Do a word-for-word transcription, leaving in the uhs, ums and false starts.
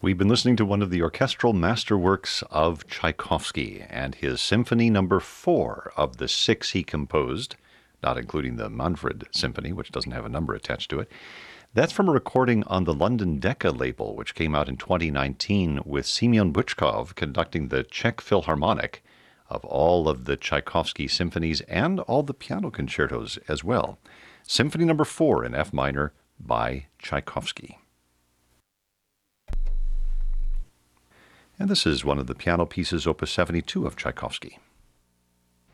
We've been listening to one of the orchestral masterworks of Tchaikovsky and his Symphony Number Four of the six he composed, not including the Manfred Symphony, which doesn't have a number attached to it. That's from a recording on the London Decca label, which came out in twenty nineteen with Semyon Bychkov conducting the Czech Philharmonic of all of the Tchaikovsky symphonies and all the piano concertos as well. Symphony Number Four in F minor by Tchaikovsky. And this is one of the piano pieces, Opus seventy-two of Tchaikovsky.